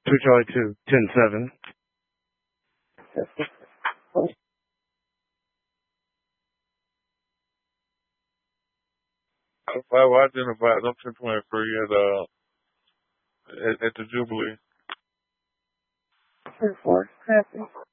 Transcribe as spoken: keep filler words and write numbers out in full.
two Charlie two, ten seven. If I was identified, I'm ten twenty-three at, uh, at, at the Jubilee. Ten four, happy.